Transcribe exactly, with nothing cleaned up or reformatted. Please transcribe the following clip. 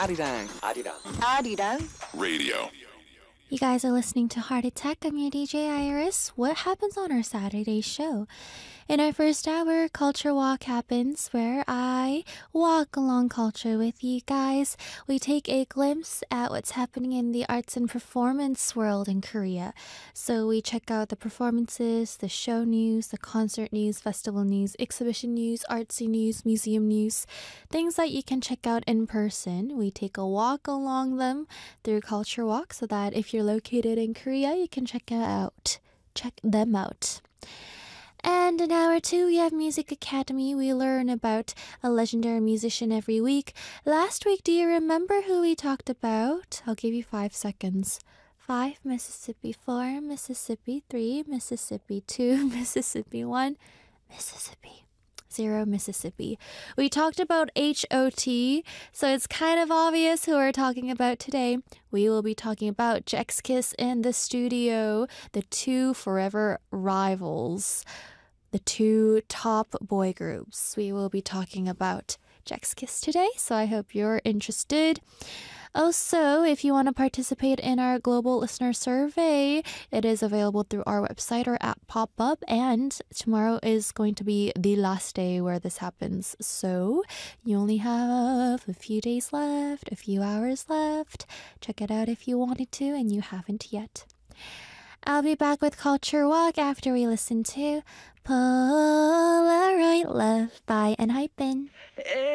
Arirang. Arirang. Arirang. Radio. You guys are listening to Heart Attack. I'm your D J Iris. What happens on our Saturday show? In our first hour, Culture Walk happens, where I walk along culture with you guys. We take a glimpse at what's happening in the arts and performance world in Korea. So we check out the performances, the show news, the concert news, festival news, exhibition news, artsy news, museum news, things that you can check out in person. We take a walk along them through Culture Walk so that if you're located in Korea, you can check it out. Check them out. And in hour two, we have Music Academy. We learn about a legendary musician every week. Last week, do you remember who we talked about? I'll give you five seconds. Five, Mississippi. Four, Mississippi. Three, Mississippi. Two, Mississippi. One, Mississippi. Zero, Mississippi. We talked about H O T, so it's kind of obvious who we're talking about today. We will be talking about Jax Kiss in the studio, the two forever rivals, the two top boy groups. We will be talking about Jax Kiss today, so I hope you're interested. Also, if you want to participate in our global listener survey, it is available through our website or app pop-up, and tomorrow is going to be the last day where this happens. So you only have a few days left, a few hours left. Check it out if you wanted to and you haven't yet. I'll be back with Culture Walk after we listen to Polaroid Love by Enhypen.